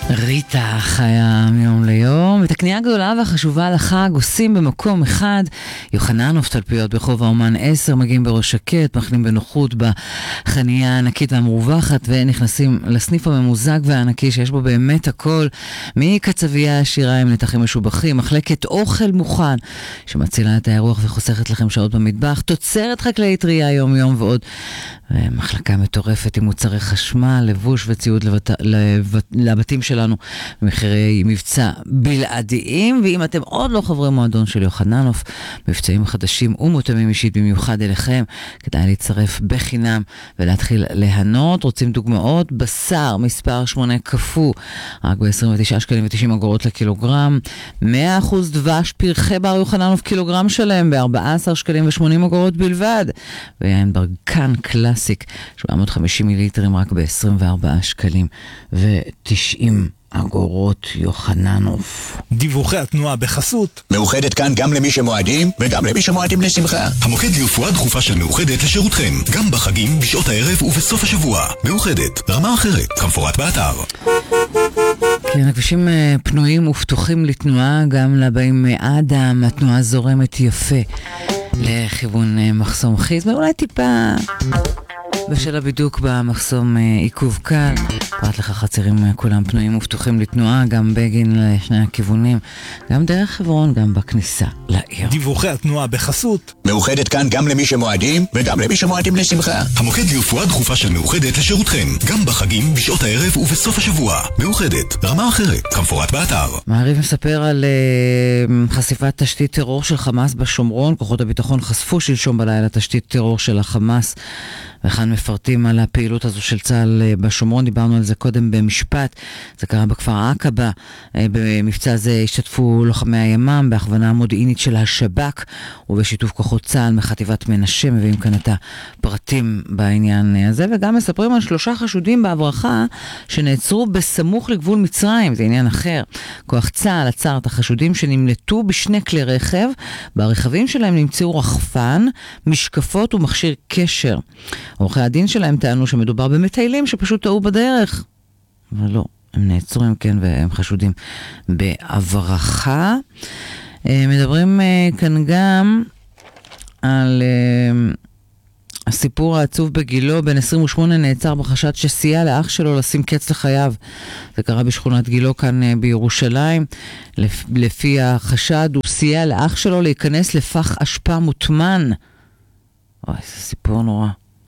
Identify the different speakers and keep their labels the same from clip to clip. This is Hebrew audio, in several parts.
Speaker 1: ריטה חיה מיום ליום. את הקנייה הגדולה והחשובה לחג עושים במקום אחד. יוחננוף תלפיות ברחוב האומן 10 מגיעים בראש שקט, מכנים בנוחות בחנייה הענקית והמרווחת ונכנסים לסניף הממוזג והענקי שיש בו באמת הכל, מקצבייה עשירה עם נתחים משובחים, מחלקת אוכל מוכן שמצילה את האירוח וחוסכת לכם שעות במטבח, תוצרת חקלאית טרייה יום יום ועוד מחלקה מטורפת עם מוצרי חשמל, לבוש וציוד לבתים שלנו במחירי מבצע בלעדיים. ואם אתם עוד לא חברי מועדון של יוחננוף, מבצעים חדשים ומותאמים אישית במיוחד אליכם, כדאי להצטרף בחינם ולהתחיל ליהנות. רוצים דוגמאות? בשר מספר 8 קפוא רק ב-29 שקלים ו90 אגורות לקילוגרם, 100% דבש פרחי בר יוחננוף קילוגרם שלם ב-14 שקלים ו80 אגורות בלבד, ויין ברקן קלאסיק 750 מיליליטרים רק ב-24 שקלים ו90 אגורות יוחננוף.
Speaker 2: דיווחי התנועה בחסות
Speaker 3: מאוחדת כאן גם למי שמועדים וגם למי שמועדים לשמחה.
Speaker 4: המוקד לרפואה דחופה של מאוחדת לשירותכם, גם בחגים, בשעות הערב ובסוף השבוע. מאוחדת, רמה אחרת, כמפורט באתר.
Speaker 1: כן, הכבישים פנויים ופתוחים לתנועה, גם לבאים מאדם, התנועה זורמת יפה לכיוון מחסום חיזמה, אולי טיפה בשל הבידוק במחסום עיכוב קל, פרט לך חצרים כולם פנויים ופתוחים לתנועה, גם בגין לשני הכיוונים, גם דרך חברון, גם בכניסה לעיר.
Speaker 2: דיווחי התנועה בחסות
Speaker 3: מאוחדת כאן גם למי שמועדים וגם למי שמועדים לשמחה. המוקד לרפואה דחופה של מאוחדת לשירותכם, גם בחגים, בשעות הערב ובסוף השבוע. מאוחדת, רמה אחרת, כמפורט באתר.
Speaker 1: מעריב מספר על חשיפת תשתית טרור של חמאס בשומרון. כוחות הביטחון חשפו שלשום בלילה תשתית טרור של החמאס, וכאן מפרטים על הפעילות הזו של צה"ל בשומרון. דיברנו על זה קודם במשפט. זה קרה בכפר עקבה. במבצע זה השתתפו לוחמי הימ"מ בהכוונה מודיעינית של השב"כ ובשיתוף כוחות צה"ל מחטיבת מנשה. מביאים כאן את הפרטים בעניין הזה, וגם מספרים על 3 חשודים בהברחה שנעצרו בסמוך לגבול מצרים. זה עניין אחר. כוח צה"ל עצר את החשודים שנמלטו בשני כלי רכב. ברכבים שלהם נמצאו רחפן, משקפות ומכשיר קשר. עורכי הדין שלהם טענו שמדובר במטיילים שפשוט טעו בדרך, אבל לא, הם נעצרו כן, והם חשודים בהברחה. מדברים כאן גם על הסיפור העצוב בגילו. בן 28 נעצר בחשד שסייע לאח שלו לשים קץ לחייו. זה קרה בשכונת גילו כאן בירושלים. לפי החשד הוא סייע לאח שלו להיכנס לפח אשפה מוטמן. אוי, זה סיפור נורא.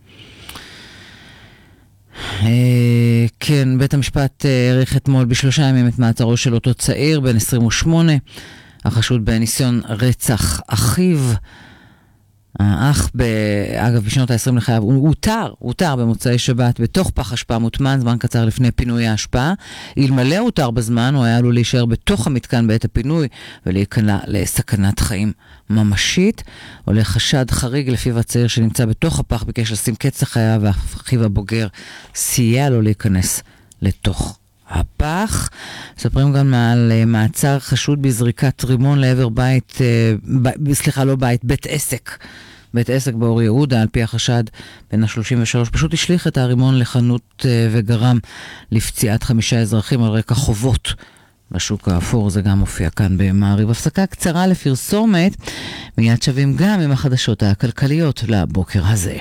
Speaker 1: כן, בית המשפט העריך אתמול ב3 ימים את מעצרו של אותו צעיר בן 28, החשוד בניסיון רצח אחיו. האח אגב בשנות ה-20 לחייו הוא הותר במוצאי שבת בתוך פח אשפה מוטמן זמן קצר לפני פינוי האשפה. אלמלא הותר בזמן הוא היה עלול להישאר בתוך המתקן בעת הפינוי ולהיכנע לסכנת חיים ממשית. עולה חשד חריג לפיו הצעיר שנמצא בתוך הפח ביקש לשים קץ לחייו, ואחיו הבוגר סייע לו להיכנס לתוך הפח. מספרים גם על מעצר חשוד בזריקת רימון לעבר בית עסק באור יהודה. על פי החשד בן ה-33 פשוט השליך את הרימון לחנות וגרם לפציעת 5 אזרחים על רקע חובות בשוק האפור. זה גם מופיע כאן במעריב. הפסקה קצרה לפרסומת, מיד שווים גם עם החדשות הכלכליות לבוקר הזה.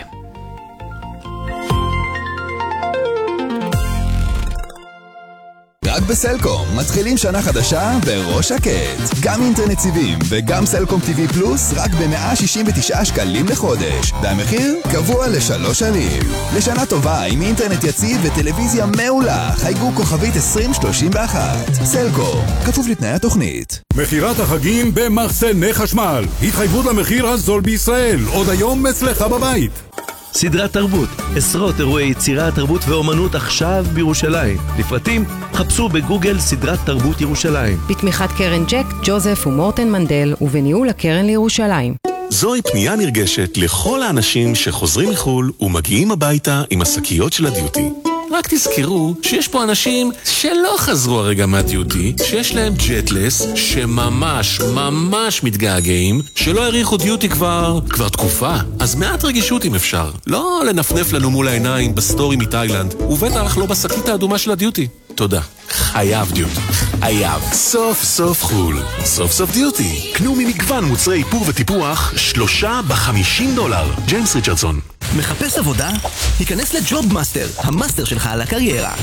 Speaker 5: רק בסלקום מתחילים שנה חדשה בראש שקט. גם אינטרנט סיבים וגם סלקום TV פלוס רק ב-169 שקלים לחודש, והמחיר קבוע ל3 שנים. לשנה טובה עם אינטרנט יציב וטלוויזיה מעולה, חייגו כוכבית 2031. סלקום, כפוף לתנאי התוכנית.
Speaker 6: מחירת החגים במחסני חשמל, התחייבות למחיר הזול בישראל, עוד היום אצלך בבית.
Speaker 7: סדרת תרבות, עשרות אירועי יצירה, תרבות ואומנות עכשיו בירושלים. לפרטים חפשו בגוגל סדרת תרבות ירושלים.
Speaker 8: בתמיכת קרן ג'ק, ג'וזף ומורטן מנדל ובניהול הקרן לירושלים.
Speaker 4: זוהי פנייה נרגשת לכל האנשים שחוזרים מחול ומגיעים הביתה עם השקיות של הדיוטי. רק תזכרו שיש פה אנשים שלא חזרו הרגע מהדיוטי, שיש להם ג'טלס, שממש מתגעגעים, שלא הריחו דיוטי כבר תקופה. אז מעט רגישות אם אפשר. לא לנפנף לנו מול העיניים בסטורי מתאילנד, ובטח לא בשקית האדומה של הדיוטי. תודה. חייב דיוטי. חייב. סוף סוף חול. סוף סוף דיוטי. קנו ממגוון מוצרי איפור וטיפוח 3 ב$50. ג'יימס ריצ'רדסון.
Speaker 9: מחפש עבודה? היכנס לג'וב מאסטר, המאסטר שלך על הקריירה.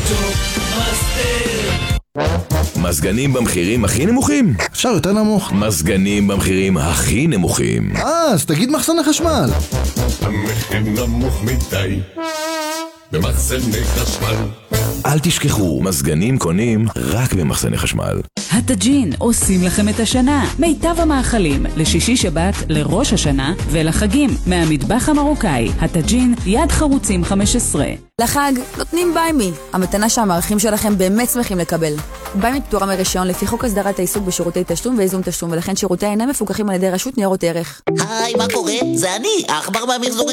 Speaker 10: מזגנים במחירים הכי נמוכים?
Speaker 11: אפשר יותר נמוך.
Speaker 10: מזגנים במחירים הכי נמוכים.
Speaker 11: אז תגיד מחסני חשמל.
Speaker 12: המחיר נמוך מדי במחסני חשמל.
Speaker 10: אל תשכחו, מזגנים קונים רק במחסני חשמל.
Speaker 13: הטאג'ין עושים לכם את השנה. מיטב המאכלים לשישי שבת, לראש השנה ולחגים מהמטבח המרוקאי. הטאג'ין, יד חרוצים 15.
Speaker 14: לחג נותנים ביימי, המתנה שהמערכים שלכם באמת שמחים לקבל. ביימי פטורה מרישיון לפי חוק הסדרת העיסוק בשירותי תשלום ואיזון תשלום, ולכן שירותי אינם מפוקחים על ידי רשות ניירות ערך.
Speaker 15: היי, מה קורה? זה אני, האחבר מהמחזור